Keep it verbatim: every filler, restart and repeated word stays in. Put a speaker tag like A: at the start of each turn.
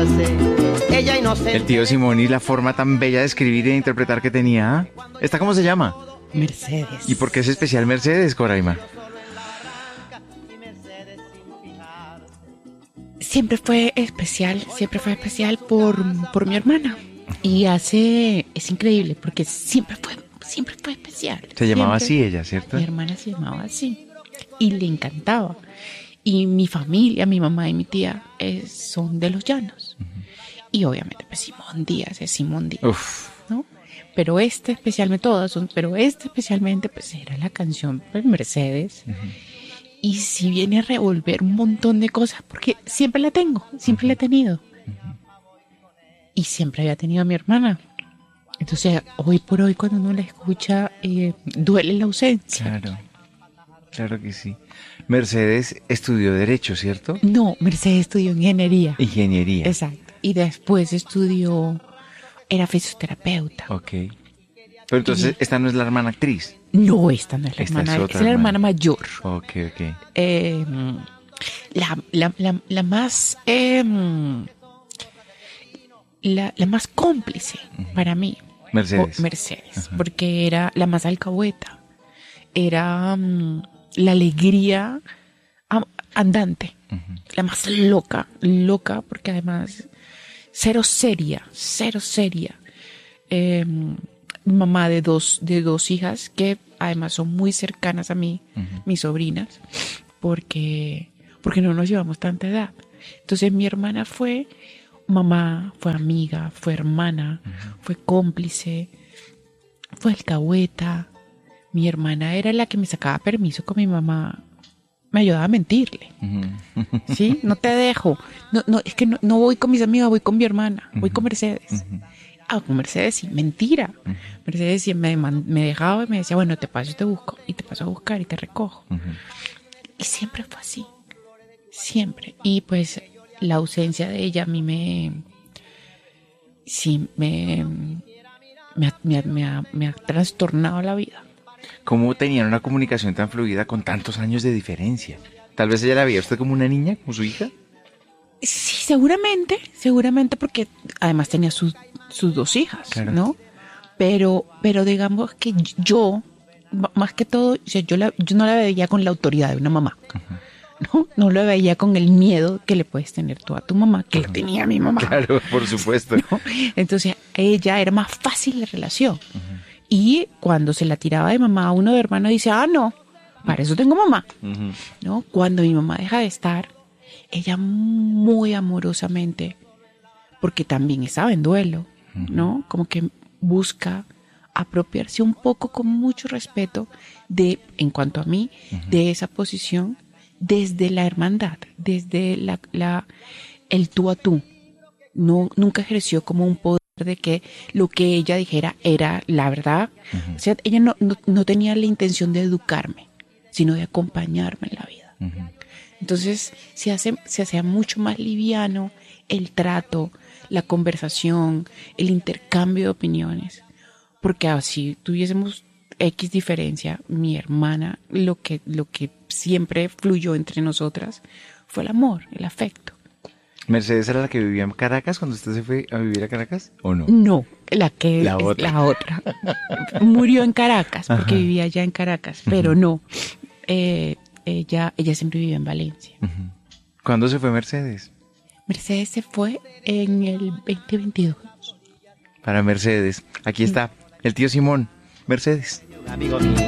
A: hace. Ella inocente.
B: El tío Simón y la forma tan bella de escribir e interpretar que tenía. ¿Esta cómo se llama?
C: Mercedes.
B: ¿Y por qué es especial Mercedes, Coraima?
C: Siempre fue especial, siempre fue especial por, por mi hermana. Y hace, es increíble, porque siempre fue, siempre fue especial.
B: Se llamaba
C: Siempre.
B: así ella, ¿cierto?
C: Mi hermana se llamaba así. Y le encantaba. Y mi familia, mi mamá y mi tía eh, son de los llanos. Uh-huh. Y obviamente, pues Simón Díaz es Simón Díaz.
B: Uf.
C: ¿No? Pero este especialmente, todas son, pero este especialmente, pues era la canción pues, Mercedes. Uh-huh. Y si viene a revolver un montón de cosas, porque siempre la tengo, siempre uh-huh. la he tenido. Uh-huh. Y siempre había tenido a mi hermana. Entonces, hoy por hoy, cuando uno la escucha, eh, duele la ausencia.
B: Claro, claro que sí. Mercedes estudió Derecho, ¿cierto?
C: No, Mercedes estudió Ingeniería.
B: Ingeniería.
C: Exacto. Y después estudió, era fisioterapeuta.
B: Ok. Pero entonces, y... ¿esta no es la hermana actriz?
C: No, esta no es la
B: esta
C: hermana,
B: es,
C: es la hermana, hermana mayor.
B: Ok, ok.
C: Eh, la, la, la, la más... Eh, La, la más cómplice uh-huh. para mí.
B: Mercedes.
C: O, Mercedes, uh-huh. porque era la más alcahueta. Era um, la alegría um, andante. Uh-huh. La más loca, loca, porque además cero seria, cero seria. Eh, mamá de dos, de dos hijas que además son muy cercanas a mí, uh-huh. mis sobrinas, porque, porque no nos llevamos tanta edad. Entonces mi hermana fue... Mamá, fue amiga, fue hermana, uh-huh. fue cómplice, fue alcahueta. Mi hermana era la que me sacaba permiso con mi mamá. Me ayudaba a mentirle. Uh-huh. ¿Sí? No te dejo. No, no, es que no, no voy con mis amigas, voy con mi hermana, uh-huh. voy con Mercedes. Uh-huh. Ah, con Mercedes sí, mentira. Uh-huh. Mercedes sí me, me dejaba y me decía, bueno, te paso y te busco. Y te paso a buscar y te recojo. Uh-huh. Y siempre fue así. Siempre. Y pues... la ausencia de ella a mí me sí me me, me, me, ha, me ha trastornado la vida.
B: ¿Cómo tenían una comunicación tan fluida con tantos años de diferencia? Tal vez ella la veía usted como una niña, como su hija.
C: Sí, seguramente, seguramente porque además tenía sus, sus dos hijas, claro. ¿no? Pero, pero digamos que yo, más que todo, o sea, yo, la, yo no la veía con la autoridad de una mamá. Uh-huh. No, no lo veía con el miedo que le puedes tener tú a tu mamá, que uh-huh. lo tenía mi mamá.
B: Claro, por supuesto.
C: ¿No? Entonces, ella era más fácil la relación. Uh-huh. Y cuando se la tiraba de mamá a uno de hermano, dice, ah, no, para eso tengo mamá. Uh-huh. ¿No? Cuando mi mamá deja de estar, ella muy amorosamente, porque también estaba en duelo, uh-huh. ¿no? Como que busca apropiarse un poco con mucho respeto de, en cuanto a mí, uh-huh. de esa posición desde la hermandad, desde la, la, el tú a tú. No, nunca ejerció como un poder de que lo que ella dijera era la verdad. Uh-huh. O sea, ella no, no, no tenía la intención de educarme, sino de acompañarme en la vida. Uh-huh. Entonces se hace, se hacía mucho más liviano el trato, la conversación, el intercambio de opiniones. Porque así tuviésemos X diferencia, mi hermana, lo que, lo que siempre fluyó entre nosotras fue el amor, el afecto.
B: ¿Mercedes era la que vivía en Caracas cuando usted se fue a vivir a Caracas o no?
C: No, la que
B: la otra.
C: La otra. Murió en Caracas porque Ajá. vivía allá en Caracas, pero uh-huh. no. Eh, ella, ella siempre vivió en Valencia.
B: Uh-huh. ¿Cuándo se fue Mercedes?
C: Mercedes se fue en el veinte veintidós.
B: Para Mercedes, aquí está el tío Simón. Mercedes.
A: Amigo mío.